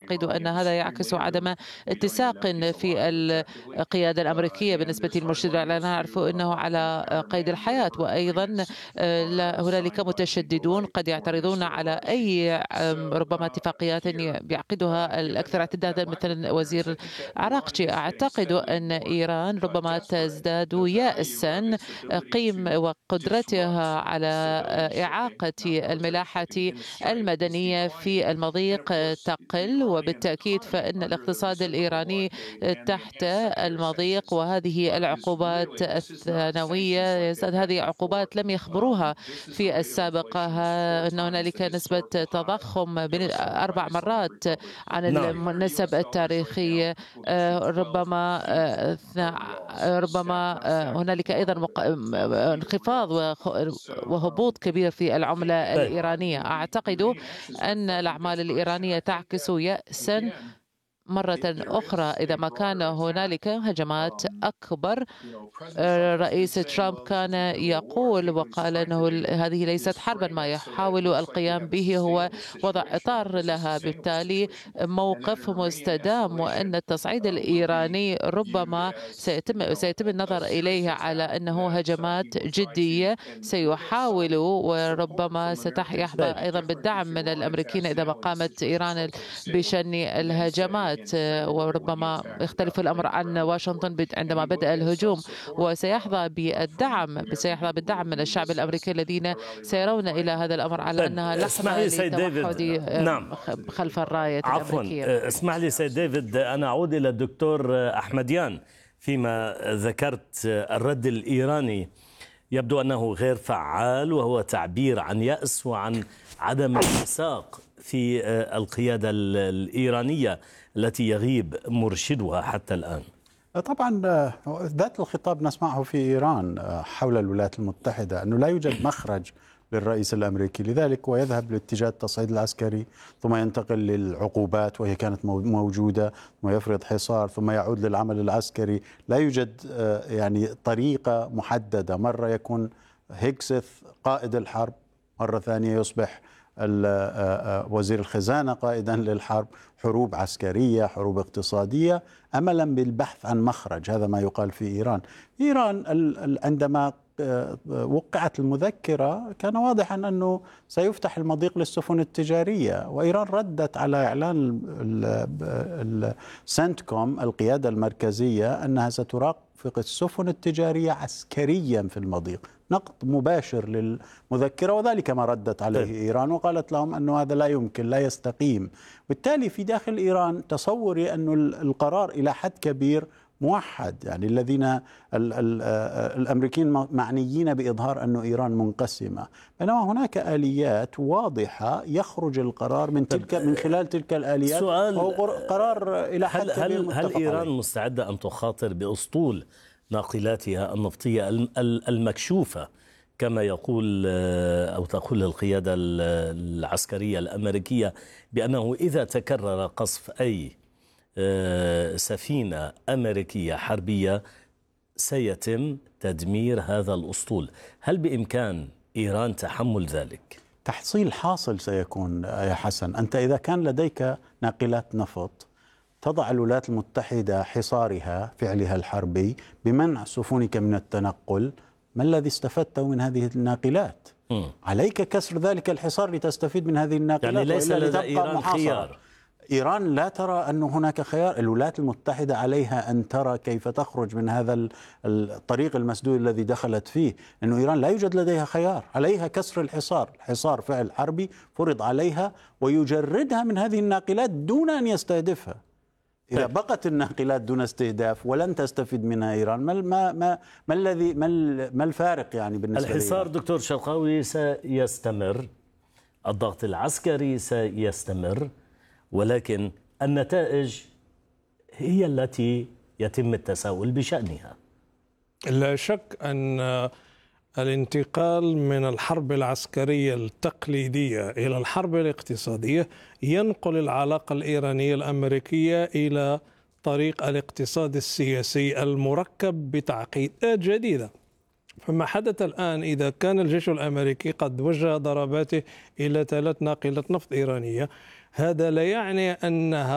أعتقد أن هذا يعكس عدم اتساق في القيادة الأمريكية بالنسبة للمرشد. لا نعرف أنه على قيد الحياة، وأيضا هنالك متشددون قد يعترضون على أي ربما اتفاقيات يعقدها الأكثر اعتدادا مثل وزير عراقجي. أعتقد أن إيران ربما تزداد يأسا، قيم وقدرتها على إعاقة الملاحة المدنية في المضيق تقل، وبالتأكيد فإن الاقتصاد الإيراني تحت المضيق، وهذه العقوبات الثانوية هذه عقوبات لم يخبروها في السابق، أن هنالك نسبة تضخم 4 مرات عن النسب التاريخية. ربما هنالك أيضا انخفاض وهبوط كبير في العملة الإيرانية. أعتقد أن الأعمال الإيرانية تعكس يأسا مرة أخرى إذا ما كان هنالك هجمات أكبر. رئيس ترامب كان يقول وقال أنه هذه ليست حربا، ما يحاول القيام به هو وضع إطار لها، بالتالي موقف مستدام، وأن التصعيد الإيراني ربما سيتم النظر إليه على أنه هجمات جدية سيحاول، وربما سيحظى أيضا بالدعم من الأمريكيين إذا ما قامت إيران بشن الهجمات. وربما يختلف الأمر عن واشنطن عندما بدأ الهجوم، وسيحظى بالدعم من الشعب الأمريكي الذين سيرون إلى هذا الأمر على أنها لحظة للتوحد خلف الراية الأمريكية. اسمح لي سيد ديفيد، أنا أعود إلى الدكتور أحمديان. فيما ذكرت الرد الإيراني يبدو أنه غير فعال، وهو تعبير عن يأس وعن عدم اتساق في القيادة الإيرانية التي يغيب مرشدها حتى الآن. طبعا ذات الخطاب نسمعه في إيران حول الولايات المتحدة، أنه لا يوجد مخرج للرئيس الأمريكي، لذلك هو يذهب لاتجاه التصعيد العسكري، ثم ينتقل للعقوبات وهي كانت موجودة، ثم يفرض حصار، ثم يعود للعمل العسكري. لا يوجد يعني طريقة محددة، مرة يكون هيكسث قائد الحرب، مرة ثانية يصبح وزير الخزانة قائدا للحرب، حروب عسكرية، حروب اقتصادية، أملا بالبحث عن مخرج. هذا ما يقال في إيران. عندما وقعت المذكرة كان واضحا أنه سيفتح المضيق للسفن التجارية، وإيران ردت على إعلان السنتكوم القيادة المركزية أنها سترافق السفن التجارية عسكريا في المضيق، نقد مباشر للمذكرة، وذلك ما ردت عليه إيران، وقالت لهم أنه هذا لا يمكن، لا يستقيم. بالتالي في داخل إيران تصوري أنه القرار إلى حد كبير موحد، يعني الذين الأمريكيين معنيين بإظهار أن إيران منقسمة، بينما هناك آليات واضحة يخرج القرار من خلال تلك الآليات، وهو قرار إلى حد كبير متفق عليه. هل إيران مستعدة أن تخاطر بأسطول ناقلاتها النفطية المكشوفة كما يقول أو تقول القيادة العسكرية الأمريكية بأنه إذا تكرر قصف أي سفينة أمريكية حربية سيتم تدمير هذا الأسطول؟ هل بإمكان إيران تحمل ذلك؟ تحصيل حاصل سيكون يا حسن. أنت إذا كان لديك ناقلات نفط، تضع الولايات المتحدة حصارها فعلها الحربي بمنع سفنك من التنقل، ما الذي استفدته من هذه الناقلات؟ عليك كسر ذلك الحصار لتستفيد من هذه الناقلات، يعني ليس لدى إيران خيار. إيران لا ترى أن هناك خيار. الولايات المتحدة عليها أن ترى كيف تخرج من هذا الطريق المسدود الذي دخلت فيه، لأن إيران لا يوجد لديها خيار، عليها كسر الحصار فعل حربي فرض عليها، ويجردها من هذه الناقلات دون أن يستهدفها. إذا بقت الناقلات دون استهداف ولن تستفيد منها إيران، ما الفارق يعني بالنسبة لإيران؟ الحصار دكتور شرقاوي سيستمر، الضغط العسكري سيستمر، ولكن النتائج هي التي يتم التساؤل بشأنها. لا شك أن الانتقال من الحرب العسكرية التقليدية إلى الحرب الاقتصادية ينقل العلاقة الإيرانية الأمريكية إلى طريق الاقتصاد السياسي المركب بتعقيدات جديدة. فما حدث الآن، إذا كان الجيش الأمريكي قد وجه ضرباته إلى 3 ناقلات نفط إيرانية، هذا لا يعني أنها